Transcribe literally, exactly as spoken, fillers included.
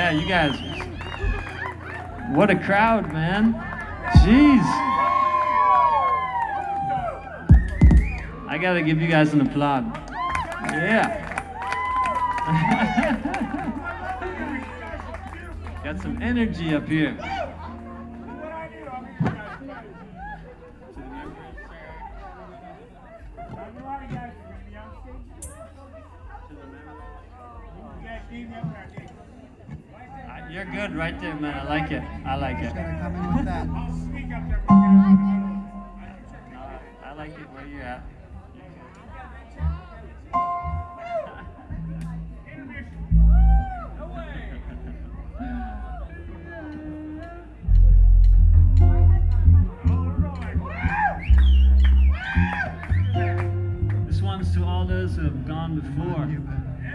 Yeah, you guys. What a crowd, man. Jeez. I gotta give you guys an applaud. Yeah. Got some energy up here. You're good right there, man. I like it. I like it. Gotta come in with that. I like it where you're at. This one's to all those who have gone before.